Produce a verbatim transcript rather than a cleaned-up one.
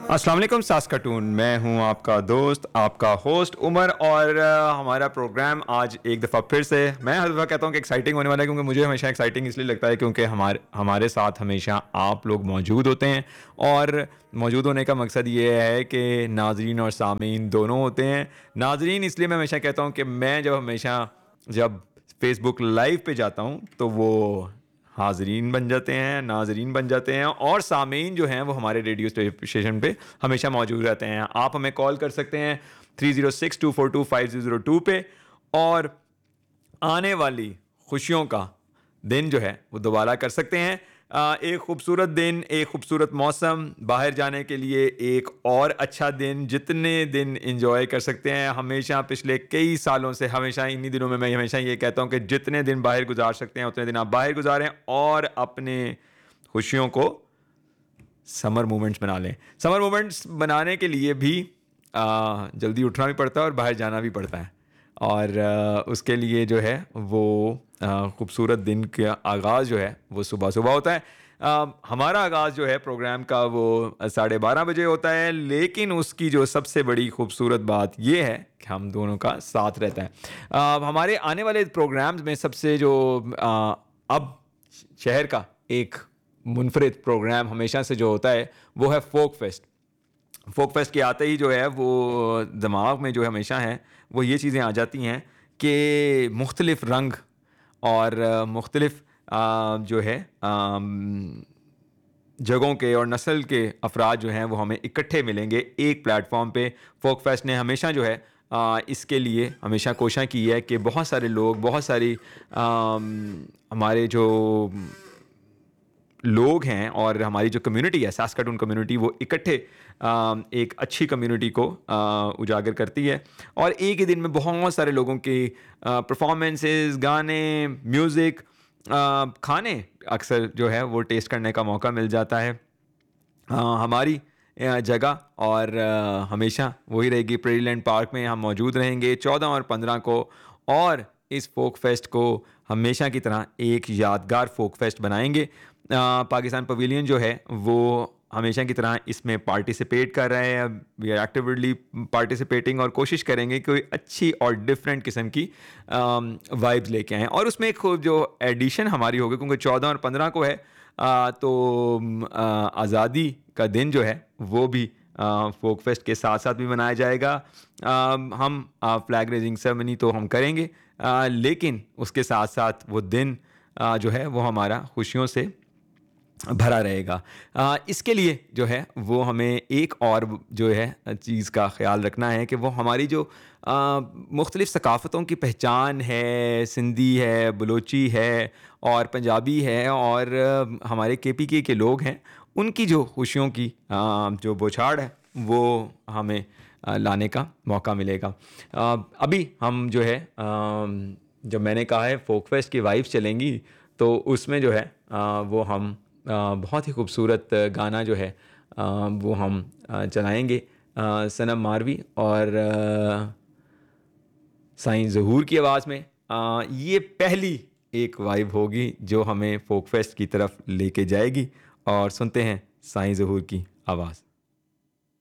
अस्सलाम वालेकुम सास्काटून। मैं हूं आपका दोस्त, आपका होस्ट उमर और अ, हमारा प्रोग्राम आज एक दफ़ा फिर से मैं हर दफ़ा कहता हूं कि एक्साइटिंग होने वाला है, क्योंकि मुझे हमेशा एक्साइटिंग इसलिए लगता है क्योंकि हमारे हमारे साथ हमेशा आप लोग मौजूद होते हैं। और मौजूद होने का मकसद ये है कि नाज़रीन और सामीन दोनों होते हैं। नाज़रीन इसलिए मैं हमेशा कहता हूं कि मैं जब हमेशा जब फ़ेसबुक लाइव पे जाता हूं तो वो हाज़रीन बन जाते हैं, नाज़रीन बन जाते हैं, और सामीन जो हैं वो हमारे रेडियो स्टेशन पे हमेशा मौजूद रहते हैं। आप हमें कॉल कर सकते हैं three zero six to four to five zero two पे, और आने वाली खुशियों का दिन जो है वो दोबारा कर सकते हैं। अ, एक खूबसूरत दिन, एक खूबसूरत मौसम, बाहर जाने के लिए एक और अच्छा दिन, जितने दिन एंजॉय कर सकते हैं। हमेशा पिछले कई सालों से हमेशा इन्हीं दिनों में मैं हमेशा ये कहता हूँ कि जितने दिन बाहर गुजार सकते हैं उतने दिन आप बाहर गुजारें, और अपने खुशियों को समर मोमेंट्स बना लें। समर मोमेंट्स बनाने के लिए भी आ, जल्दी उठना भी पड़ता है और बाहर जाना भी पड़ता है, और आ, उसके लिए जो है वो आ, खूबसूरत दिन का आगाज़ जो है वो सुबह सुबह होता है। आ, हमारा आगाज़ जो है प्रोग्राम का वो साढ़े बारह बजे होता है, लेकिन उसकी जो सबसे बड़ी खूबसूरत बात ये है कि हम दोनों का साथ रहता है। आ, हमारे आने वाले प्रोग्राम्स में सबसे जो आ, अब शहर का एक मुनफरिद प्रोग्राम हमेशा से जो होता है वो है फ़ोक फेस्ट। फ़ोक फेस्ट के आते ही जो है वो दिमाग में जो है हमेशा है वो ये चीज़ें आ जाती हैं कि मुख्तलिफ़ रंग और मुख्तलिफ़ जो है अम, जगहों के और नस्ल के अफराद जो हैं वो हमें इकट्ठे मिलेंगे एक प्लेटफॉर्म पे। फ़ोक फेस्ट ने हमेशा जो है आ, इसके लिए हमेशा कोशिश की है कि बहुत सारे लोग, बहुत सारी आम, हमारे जो लोग हैं और हमारी जो कम्युनिटी है, सास्काटून कम्युनिटी, वो इकट्ठे अ, एक अच्छी कम्युनिटी को अ, उजागर करती है। और एक ही दिन में बहुत सारे लोगों के परफॉर्मेंसेस, गाने, म्यूज़िक, अ, खाने अक्सर जो है वो टेस्ट करने का मौका मिल जाता है। अ, हमारी अ, जगह और अ, हमेशा वही रहेगी, प्रेरीलैंड पार्क में हम मौजूद रहेंगे चौदह और पंद्रह को। और इस फ़ोक फेस्ट को हमेशा की तरह एक यादगार फ़ोक फेस्ट बनाएंगे। अ, पाकिस्तान पवेलियन जो है वो हमेशा की तरह इसमें पार्टिसिपेट कर रहे हैं। वी आर एक्टिवली पार्टिसिपेटिंग और कोशिश करेंगे कि कोई अच्छी और डिफरेंट किस्म की वाइब्स लेके आएँ। और उसमें एक जो एडिशन हमारी होगी, क्योंकि चौदह और पंद्रह को है, आ, तो आज़ादी का दिन जो है वो भी फ़ोक फेस्ट के साथ साथ भी मनाया जाएगा। आ, हम फ्लैग रेजिंग सेरेमनी तो हम करेंगे, आ, लेकिन उसके साथ साथ वो दिन आ, जो है वो हमारा खुशियों से भरा रहेगा। आ, इसके लिए जो है वो हमें एक और जो है चीज़ का ख़्याल रखना है कि वो हमारी जो मुख्तलिफ़ सकाफ़तों की पहचान है, सिंधी है, बलोची है और पंजाबी है, और आ, हमारे के पी के के लोग हैं, उनकी जो खुशियों की आ, जो बौछार है वो हमें आ, लाने का मौका मिलेगा। आ, अभी हम जो है आ, जब मैंने कहा है फ़ोक फेस्ट की वाइब्स चलेंगी, तो उसमें जो है आ, वो हम आ, बहुत ही खूबसूरत गाना जो है आ, वो हम आ, चलाएंगे, आ, सनम मारवी और आ, साईं ज़हूर की आवाज़ में। आ, ये पहली एक वाइब होगी जो हमें फ़ोक फेस्ट की तरफ लेके जाएगी, और सुनते हैं साईं ज़हूर की आवाज़।